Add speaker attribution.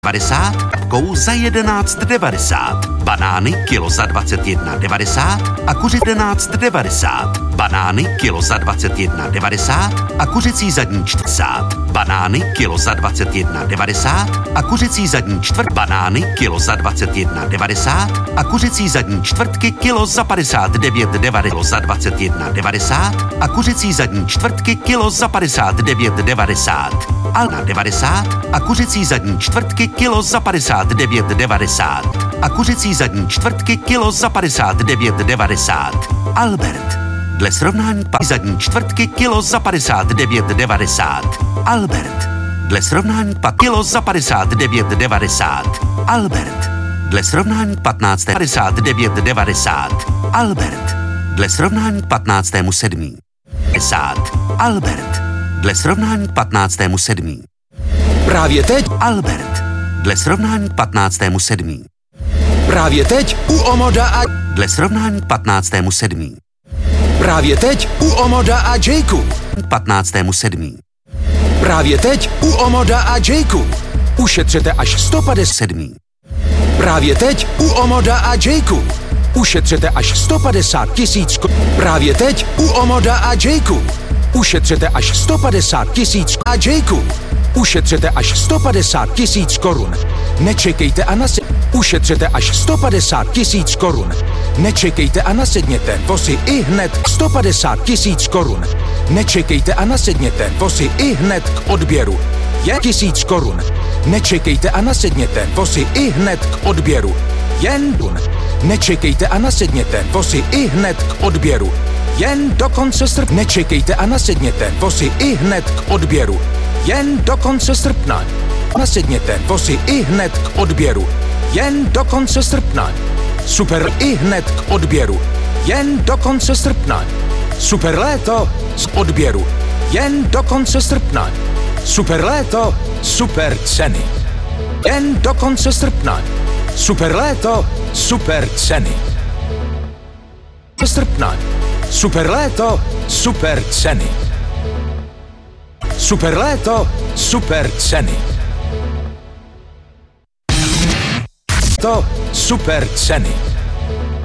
Speaker 1: 90, kou za 11,90, banány kilo za 21,90 a kuři 11,90, banány kilo za 21,90 a kuřecí zadní 40, banány kilo za 21,90 a kuřecí zadní čtvrt, banány kilo za 21,90 a kuřecí zadní čtvrtky kilo za 59,90 za 21,90 a kuřecí zadní čtvrtky kilo za 59,90 a na 90 a kuřecí zadní čtvrtky kilo za 59,90 a kuřecí zadní čtvrtky kilo za 59,90. Albert. Dle srovnání zadní čtvrtky kilo za 59,90. Albert. Dle srovnání kilo za 59,90. Albert. Dle srovnání 15,59,90. Albert. Dle srovnání 15,7. 50. Albert. Dle srovnání 15,7.
Speaker 2: Právě teď
Speaker 1: Albert. Dle srovnání 15,7.
Speaker 2: Právě teď u Omoda a
Speaker 1: Dle srovnání 15,7.
Speaker 2: Právě teď u Omoda a Jayku.
Speaker 1: 15,7.
Speaker 2: Právě teď u Omoda a Jayku. Ušetřete až 157. Právě teď u Omoda a Jayku. Ušetřete až 150 000. Právě teď u Omoda a Jayku. Ušetřete až 150 000 a Jayku. Ušetřete až 150 000 korun. Nečekejte a ušetřete až 150 000 korun. Nečekejte a nasedněte, vosi i hned 150 000 korun. Nečekejte a nasedněte, vosi i hned k odběru. Je 1000 korun. Nečekejte a nasedněte, vosi i hned k odběru. Jen dun. Nečekejte a nasedněte, vosi i hned k odběru. Jen do konce srpna. Nečekejte a nasedněte, vosi i hned k odběru. Jen do konce srpna. Nasedněte, vosi i hned k odběru. Jen do konce srpna. Super i hned k odběru. Jen do konce srpna. Super léto z odběru. Jen do konce srpna. Super léto, super ceny. Jen do konce srpna. Super léto, super ceny. Srpna. Super léto, super ceny. Super léto, super ceny. To super ceny.